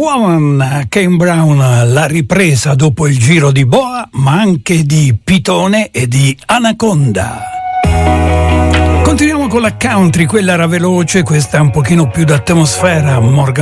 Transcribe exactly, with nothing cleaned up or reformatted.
Woman, Kane Brown, la ripresa dopo il giro di boa, ma anche di Pitone e di Anaconda. Continuiamo con la country, quella era veloce, questa è un pochino più d'atmosfera. Morgan